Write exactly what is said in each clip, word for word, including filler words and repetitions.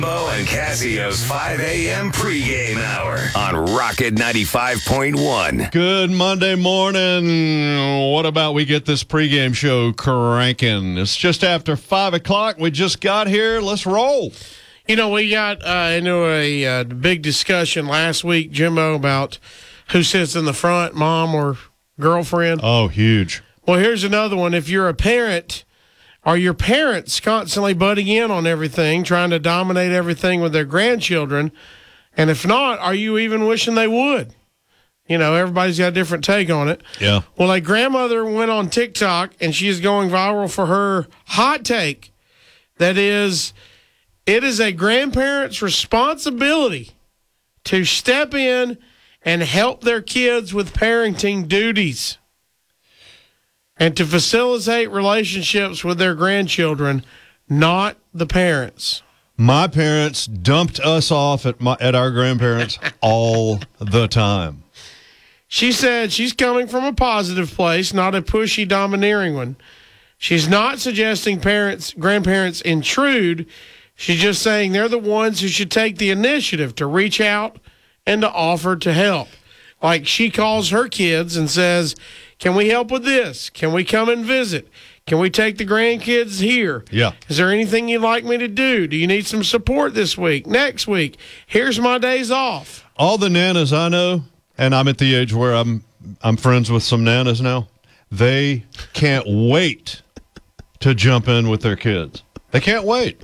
Mo and Cassio's five a.m. pregame hour on Rocket ninety-five point one. Good Monday morning. What about we get this pregame show cranking? It's just after five o'clock. We just got here. Let's roll. You know, we got uh, into a uh, big discussion last week, Jimbo, about who sits in the front, mom or girlfriend. Oh, huge. Well, here's another one. If you're a parent, are your parents constantly butting in on everything, trying to dominate everything with their grandchildren? And if not, are you even wishing they would? You know, everybody's got a different take on it. Yeah. Well, a grandmother went on TikTok, and she is going viral for her hot take. That is, it is a grandparent's responsibility to step in and help their kids with parenting duties and to facilitate relationships with their grandchildren, not the parents. My parents dumped us off at my at our grandparents all the time. She said she's coming from a positive place, not a pushy, domineering one. She's not suggesting parents, grandparents intrude. She's just saying they're the ones who should take the initiative to reach out and to offer to help. Like she calls her kids and says, can we help with this? Can we come and visit? Can we take the grandkids here? Yeah. Is there anything you'd like me to do? Do you need some support this week, next week? Here's my days off. All the nanas I know, and I'm at the age where I'm I'm friends with some nanas now, they can't wait to jump in with their kids. They can't wait.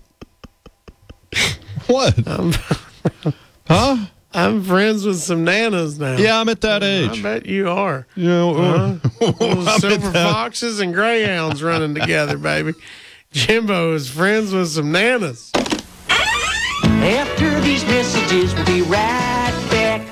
What? Um, huh? I'm friends with some nanas now. Yeah, I'm at that age. I bet you are. You know, uh, I'm silver at that- foxes and greyhounds running together, baby. Jimbo is friends with some nanas. After these messages, we'll be right back.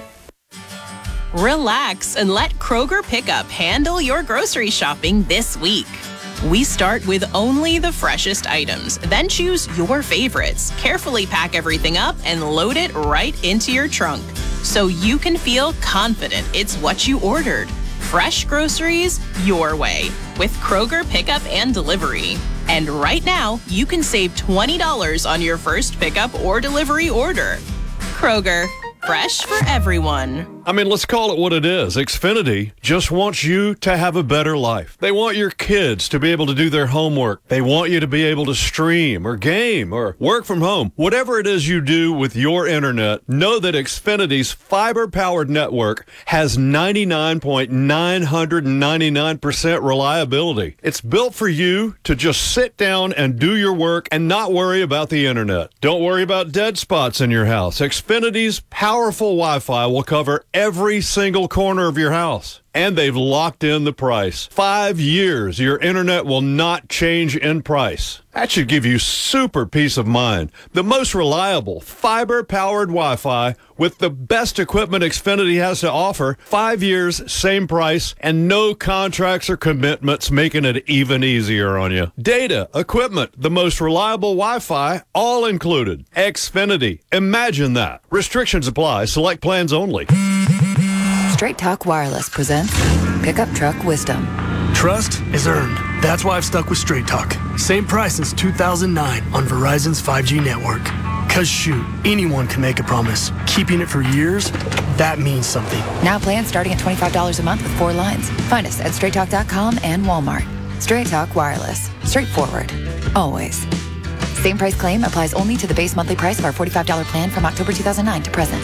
Relax and let Kroger Pickup handle your grocery shopping this week. We start with only the freshest items, then choose your favorites, carefully pack everything up, and load it right into your trunk so you can feel confident it's what you ordered. Fresh groceries your way with Kroger Pickup and Delivery. And right now, you can save twenty dollars on your first pickup or delivery order. Kroger, fresh for everyone. I mean, let's call it what it is. Xfinity just wants you to have a better life. They want your kids to be able to do their homework. They want you to be able to stream or game or work from home. Whatever it is you do with your internet, know that Xfinity's fiber-powered network has ninety-nine point nine nine percent reliability. It's built for you to just sit down and do your work and not worry about the internet. Don't worry about dead spots in your house. Xfinity's powerful Wi-Fi will cover every single corner of your house. And they've locked in the price. Five years, your internet will not change in price. That should give you super peace of mind. The most reliable fiber-powered Wi-Fi with the best equipment Xfinity has to offer. Five years, same price, and no contracts or commitments, making it even easier on you. Data, equipment, the most reliable Wi-Fi, all included. Xfinity. Imagine that. Restrictions apply. Select plans only. Straight Talk Wireless presents Pickup Truck Wisdom. Trust is earned. That's why I've stuck with Straight Talk. Same price since two thousand nine on Verizon's five G network. Cause shoot, anyone can make a promise. Keeping it for years, that means something. Now plans starting at twenty-five dollars a month with four lines. Find us at straight talk dot com and Walmart. Straight Talk Wireless. Straightforward. Always. Same price claim applies only to the base monthly price of our forty-five dollars plan from October two thousand nine to present.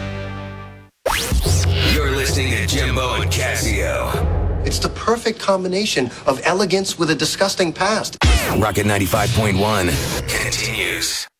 You're listening to Jimbo and Cassio. It's the perfect combination of elegance with a disgusting past. Rocket ninety-five point one continues.